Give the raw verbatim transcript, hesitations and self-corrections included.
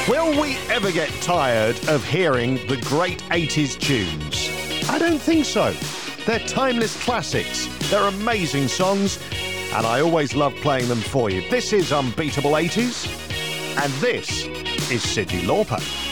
Will we ever get tired of hearing the great eighties tunes? I don't think so. They're timeless classics. They're amazing songs, and I always love playing them for you. This is Unbeatable eighties, and this is Cyndi Lauper.